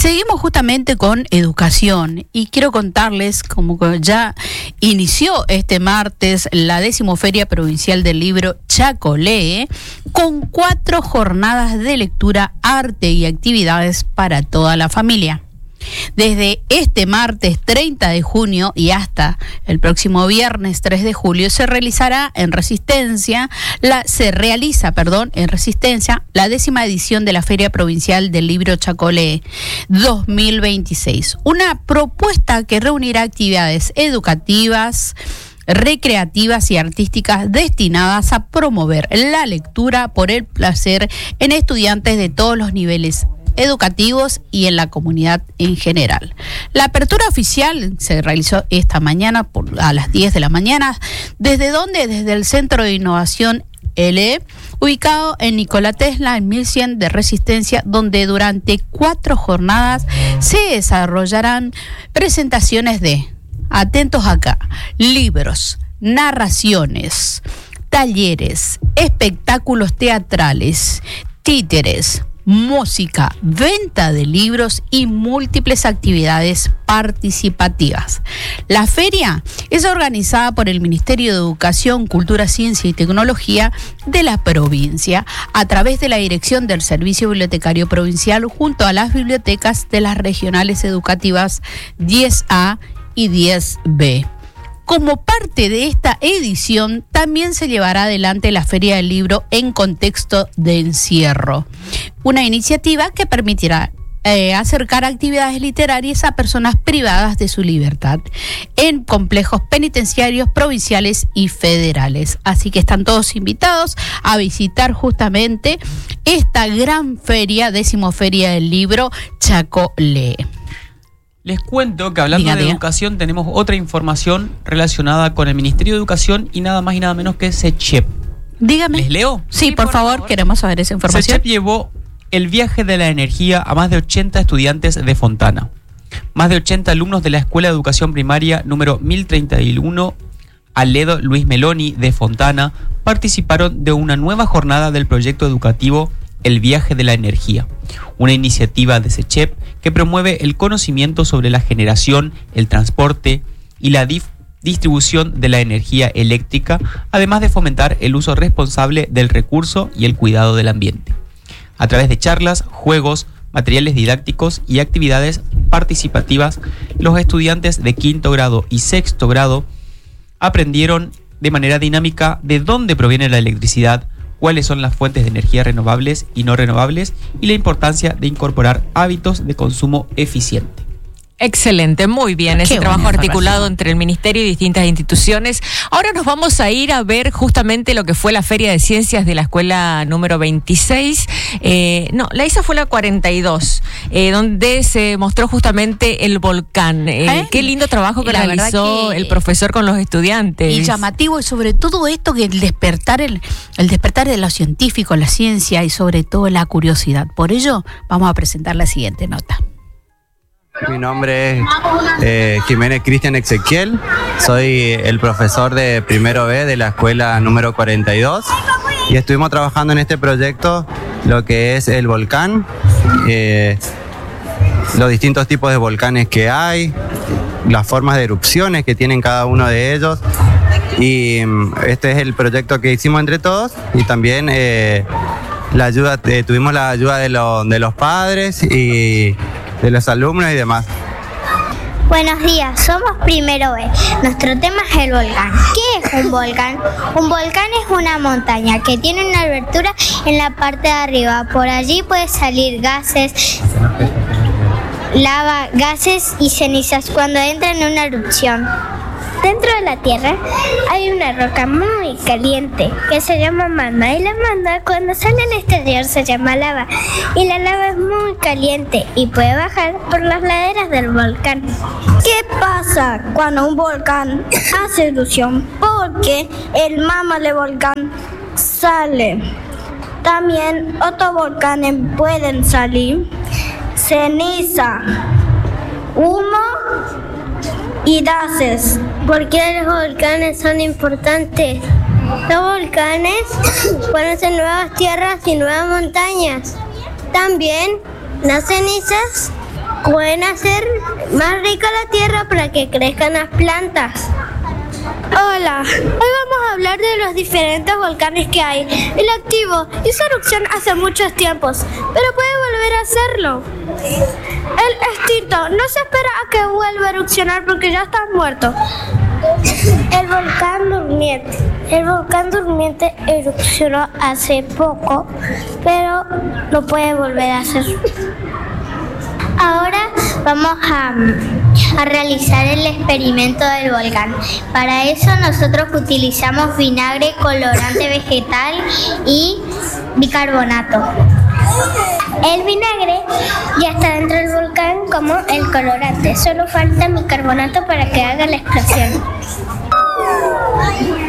seguimos justamente con educación y quiero contarles como que ya inició este martes la 10ª Feria Provincial del Libro Chaco Lee, con 4 jornadas de lectura, arte y actividades para toda la familia. Desde este martes 30 de junio y hasta el próximo viernes 3 de julio se realiza en Resistencia la 10ª edición de la Feria Provincial del Libro Chaco Lee 2026. Una propuesta que reunirá actividades educativas, recreativas y artísticas destinadas a promover la lectura por el placer en estudiantes de todos los niveles educativos y en la comunidad en general. La apertura oficial se realizó esta mañana a las 10 de la mañana. ¿Desde dónde? Desde el Centro de Innovación LE, ubicado en Nikola Tesla, en 1100 de Resistencia, donde durante 4 jornadas se desarrollarán presentaciones de, atentos acá, libros, narraciones, talleres, espectáculos teatrales, títeres, música, venta de libros y múltiples actividades participativas. La feria es organizada por el Ministerio de Educación, Cultura, Ciencia y Tecnología de la provincia a través de la Dirección del Servicio Bibliotecario Provincial junto a las bibliotecas de las regionales educativas 10A y 10B. Como parte de esta edición, también se llevará adelante la Feria del Libro en contexto de encierro, una iniciativa que permitirá acercar actividades literarias a personas privadas de su libertad en complejos penitenciarios provinciales y federales. Así que están todos invitados a visitar justamente esta gran feria, 10ª Feria del Libro Chaco Lee. Les cuento que hablando de educación tenemos otra información relacionada con el Ministerio de Educación y nada más y nada menos que SECHEP. Dígame. ¿Les leo? Sí, por favor, queremos saber esa información. SECHEP llevó el viaje de la energía a más de 80 estudiantes de Fontana. Más de 80 alumnos de la Escuela de Educación Primaria número 1031 Aledo Luis Meloni de Fontana participaron de una nueva jornada del proyecto educativo El Viaje de la Energía, una iniciativa de SECHEP que promueve el conocimiento sobre la generación, el transporte y la distribución de la energía eléctrica, además de fomentar el uso responsable del recurso y el cuidado del ambiente. A través de charlas, juegos, materiales didácticos y actividades participativas, los estudiantes de 5º grado y 6º grado aprendieron de manera dinámica de dónde proviene la electricidad, cuáles son las fuentes de energía renovables y no renovables y la importancia de incorporar hábitos de consumo eficiente. Excelente, muy bien, ese trabajo articulado entre el Ministerio y distintas instituciones. Ahora nos vamos a ir a ver justamente lo que fue la Feria de Ciencias de la Escuela número 26. La ISA fue la 42, donde se mostró justamente el volcán. Qué lindo trabajo que realizó el profesor con los estudiantes. Y llamativo, y sobre todo esto que el despertar de los científicos, la ciencia y sobre todo la curiosidad. Por ello, vamos a presentar la siguiente nota. Mi nombre es Jiménez Cristian Ezequiel, soy el profesor de primero B de la escuela número 42 y estuvimos trabajando en este proyecto lo que es el volcán, los distintos tipos de volcanes que hay, las formas de erupciones que tienen cada uno de ellos y este es el proyecto que hicimos entre todos y también tuvimos la ayuda de los padres y de los alumnos y demás. Buenos días, somos primero B. Nuestro tema es el volcán. ¿Qué es un volcán? Un volcán es una montaña que tiene una abertura en la parte de arriba. Por allí puede salir gases, lava, gases y cenizas cuando entran en una erupción. Dentro de la Tierra hay una roca muy caliente que se llama magma y la magma cuando sale al exterior se llama lava y la lava es muy caliente y puede bajar por las laderas del volcán. ¿Qué pasa cuando un volcán hace erupción? Porque el magma del volcán sale. También otros volcanes pueden salir ceniza, humo y gases. ¿Por qué los volcanes son importantes? Los volcanes pueden ser nuevas tierras y nuevas montañas. También las cenizas Pueden hacer más rica la tierra para que crezcan las plantas. Hola, hoy vamos a hablar de los diferentes volcanes que hay. El activo hizo erupción hace muchos tiempos, pero puede volver a hacerlo. El extinto no se espera a que vuelva a erupcionar porque ya está muerto. El volcán durmiente. El volcán durmiente erupcionó hace poco, pero lo puede volver a hacer. Ahora vamos a realizar el experimento del volcán. Para eso nosotros utilizamos vinagre, colorante vegetal y bicarbonato. El vinagre ya está dentro del volcán como el colorante. Solo falta bicarbonato para que haga la explosión.